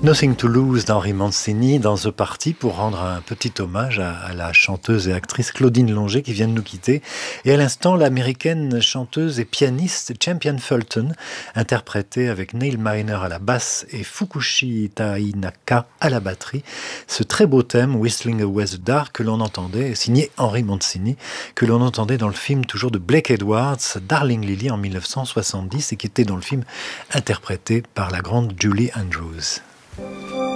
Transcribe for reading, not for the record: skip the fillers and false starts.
Nothing to Lose d'Henry Mancini dans The Party pour rendre un petit hommage à la chanteuse et actrice Claudine Longet qui vient de nous quitter. Et à l'instant, l'américaine chanteuse et pianiste Champion Fulton, interprétée avec Neil Miner à la basse et Fukushi Tainaka à la batterie, ce très beau thème Whistling Away the Dark que l'on entendait, signé Henry Mancini, que l'on entendait dans le film toujours de Blake Edwards, Darling Lily en 1970 et qui était dans le film interprété par la grande Julie Andrews.